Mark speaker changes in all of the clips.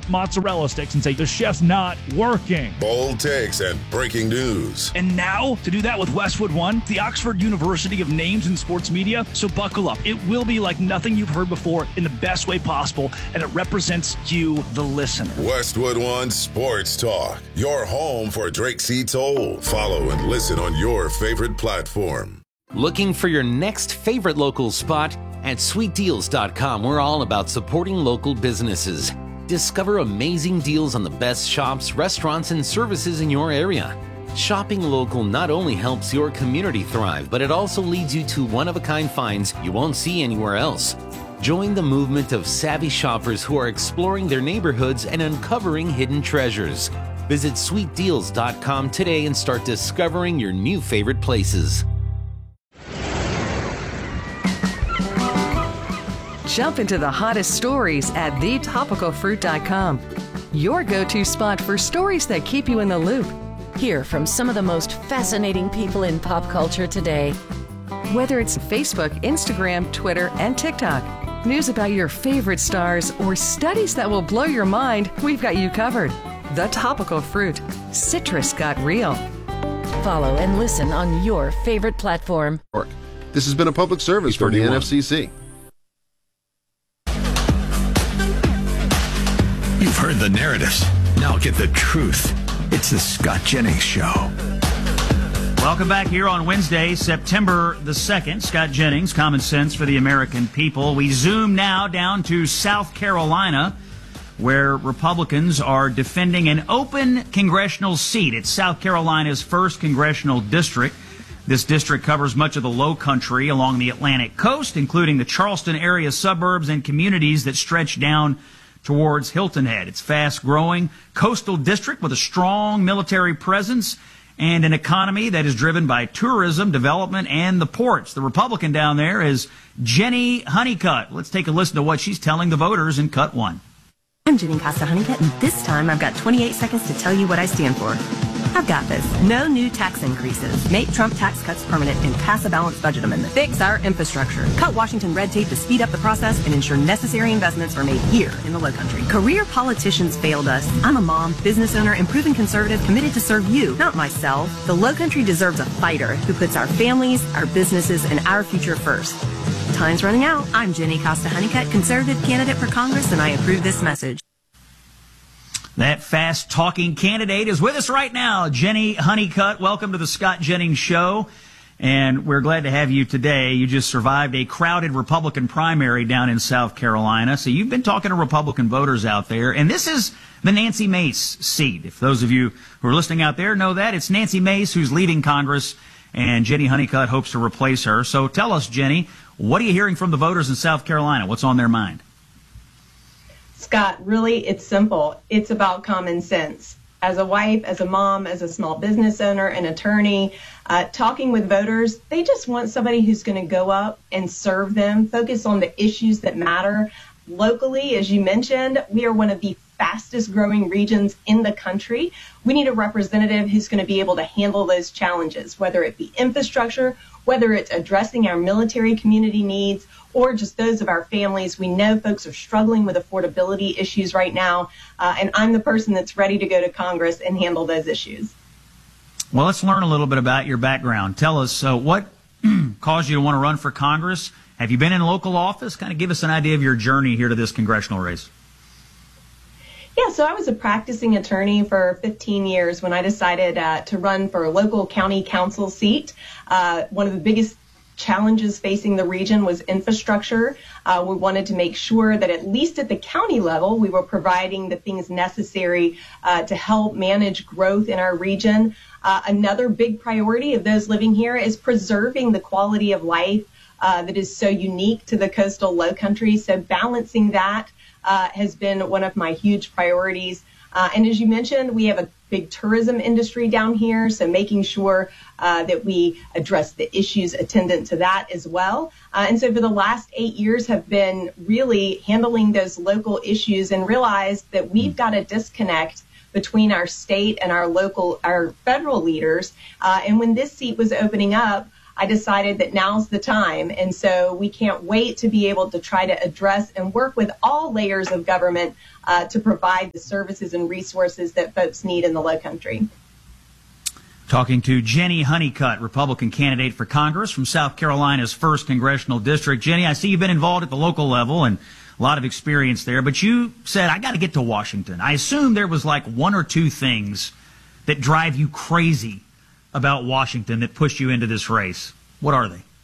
Speaker 1: burnt mozzarella sticks and say the chef's not working.
Speaker 2: Bold takes and breaking news.
Speaker 1: And now, to do that with Westwood One, the Oxford University of names in sports media. So buckle up. It will be like nothing you've heard before in the best way possible, and it represents you, the listener.
Speaker 2: Westwood One Sports Talk, your home for Drake C. Toll. Follow and listen on your favorite platform.
Speaker 3: Looking for your next favorite local spot? At sweetdeals.com, we're all about supporting local businesses. Discover amazing deals on the best shops, restaurants, and services in your area. Shopping local not only helps your community thrive, but it also leads you to one-of-a-kind finds you won't see anywhere else. Join the movement of savvy shoppers who are exploring their neighborhoods and uncovering hidden treasures. Visit sweetdeals.com today and start discovering your new favorite places.
Speaker 4: Jump into the hottest stories at thetopicalfruit.com. Your go-to spot for stories that keep you in the loop.
Speaker 5: Hear from some of the most fascinating people in pop culture today.
Speaker 4: Whether it's Facebook, Instagram, Twitter, and TikTok, news about your favorite stars, or studies that will blow your mind, we've got you covered. The Topical Fruit. Citrus got real.
Speaker 5: Follow and listen on your favorite platform.
Speaker 6: This has been a public service from the NFCC.
Speaker 7: You've heard the narratives. Now get the truth. It's the Scott Jennings Show.
Speaker 8: Welcome back here on Wednesday, September the 2nd. Scott Jennings, Common Sense for the American People. We zoom now down to South Carolina, where Republicans are defending an open congressional seat. It's South Carolina's 1st congressional district. This district covers much of the low country along the Atlantic coast, including the Charleston area suburbs and communities that stretch down towards Hilton Head. It's fast-growing coastal district with a strong military presence and an economy that is driven by tourism, development, and the ports. The Republican down there is Jenny Honeycutt. Let's take a listen to what she's telling the voters in Cut 1.
Speaker 9: I'm Jenny Costa Honeycutt, and this time I've got 28 seconds to tell you what I stand for. I've got this. No new tax increases. Make Trump tax cuts permanent and pass a balanced budget amendment. Fix our infrastructure. Cut Washington red tape to speed up the process and ensure necessary investments are made here in the Lowcountry. Career politicians failed us. I'm a mom, business owner, and proven conservative committed to serve you, not myself. The Lowcountry deserves a fighter who puts our families, our businesses, and our future first. Time's running out. I'm Jenny Costa Honeycutt, conservative candidate for Congress, and I approve this message.
Speaker 8: That fast-talking candidate is with us right now, Jenny Honeycutt. Welcome to the Scott Jennings Show, and we're glad to have you today. You just survived a crowded Republican primary down in South Carolina, so you've been talking to Republican voters out there, and this is the Nancy Mace seat. If those of you who are listening out there know that, it's Nancy Mace who's leaving Congress, and Jenny Honeycutt hopes to replace her. So tell us, Jenny, what are you hearing from the voters in South Carolina? What's on their mind?
Speaker 10: Scott, really, it's simple. It's about common sense. As a wife, as a mom, as a small business owner, an attorney, talking with voters, they just want somebody who's going to go up and serve them, focus on the issues that matter. Locally, as you mentioned, we are one of the fastest growing regions in the country. We need a representative who's going to be able to handle those challenges, whether it be infrastructure, whether it's addressing our military community needs, or just those of our families. We know folks are struggling with affordability issues right now, and I'm the person that's ready to go to Congress and handle those issues.
Speaker 8: Well, let's learn a little bit about your background. Tell us what caused you to want to run for Congress. Have you been in local office? Kind of give us an idea of your journey here to this congressional race.
Speaker 10: Yeah, so I was a practicing attorney for 15 years when I decided to run for a local county council seat. One of the biggest challenges facing the region was infrastructure. We wanted to make sure that at least at the county level, we were providing the things necessary to help manage growth in our region. Another big priority of those living here is preserving the quality of life that is so unique to the coastal Lowcountry. So balancing that has been one of my huge priorities. And as you mentioned, we have a big tourism industry down here, so making sure that we address the issues attendant to that as well. And so for the last 8 years have been really handling those local issues and realized that we've got a disconnect between our state and our federal leaders. And when this seat was opening up, I decided that now's the time. And so we can't wait to be able to try to address and work with all layers of government to provide the services and resources that folks need in the Lowcountry.
Speaker 8: Talking to Jenny Honeycutt, Republican candidate for Congress from South Carolina's 1st Congressional District. Jenny, I see you've been involved at the local level and a lot of experience there, but you said, I got to get to Washington. I assume there was like one or two things that drive you crazy about Washington that pushed you into this race. What are they?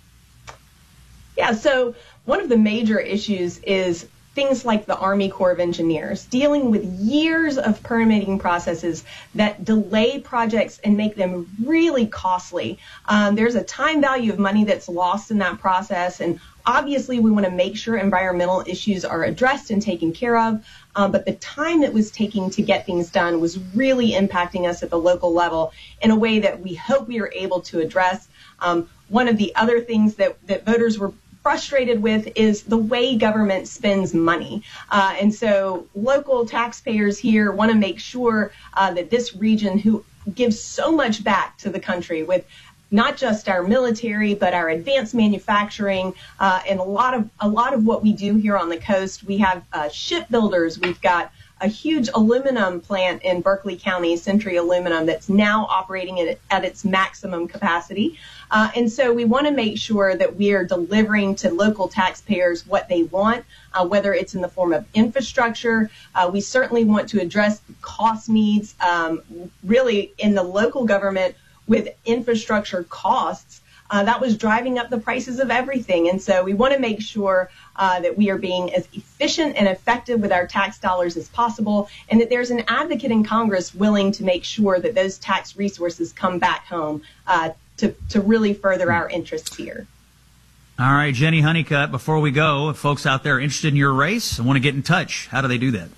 Speaker 10: Yeah, so one of the major issues is things like the Army Corps of Engineers, dealing with years of permitting processes that delay projects and make them really costly. There's a time value of money that's lost in that process, and obviously we want to make sure environmental issues are addressed and taken care of, but the time it was taking to get things done was really impacting us at the local level in a way that we hope we are able to address. One of the other things that voters were frustrated with is the way government spends money. And so local taxpayers here want to make sure that this region, who gives so much back to the country with not just our military, but our advanced manufacturing, and a lot of what we do here on the coast. We have shipbuilders. We've got a huge aluminum plant in Berkeley County, Century Aluminum, that's now operating at its maximum capacity. And so we want to make sure that we are delivering to local taxpayers what they want, whether it's in the form of infrastructure. We certainly want to address cost needs, really in the local government with infrastructure costs. That was driving up the prices of everything. And so we want to make sure that we are being as efficient and effective with our tax dollars as possible, and that there's an advocate in Congress willing to make sure that those tax resources come back home to really further our interests here.
Speaker 8: All right, Jenny Honeycutt, before we go, if folks out there are interested in your race and want to get in touch, how do they do that?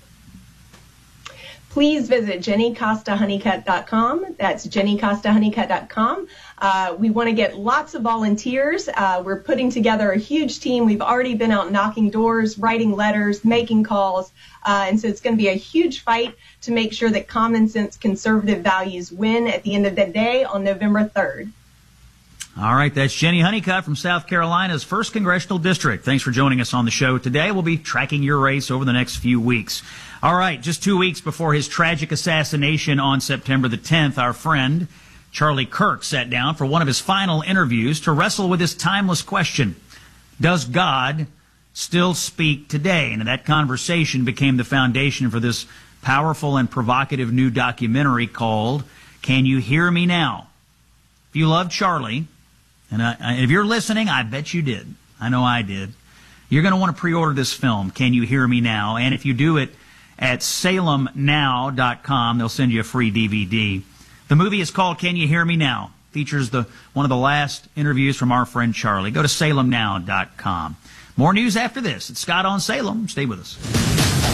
Speaker 10: Please visit JennyCostaHoneycutt.com. That's JennyCostaHoneycutt.com. We want to get lots of volunteers. We're putting together a huge team. We've already been out knocking doors, writing letters, making calls. And so it's going to be a huge fight to make sure that common sense conservative values win at the end of the day on November 3rd.
Speaker 8: All right, that's Jenny Honeycutt from South Carolina's 1st Congressional District. Thanks for joining us on the show today. We'll be tracking your race over the next few weeks. All right, just 2 weeks before his tragic assassination on September the 10th, our friend Charlie Kirk sat down for one of his final interviews to wrestle with this timeless question: does God still speak today? And that conversation became the foundation for this powerful and provocative new documentary called Can You Hear Me Now? If you love Charlie, and if you're listening, I bet you did. I know I did. You're going to want to pre-order this film, Can You Hear Me Now? And if you do it at salemnow.com, they'll send you a free DVD. The movie is called Can You Hear Me Now? Features one of the last interviews from our friend Charlie. Go to salemnow.com. More news after this. It's Scott on Salem. Stay with us.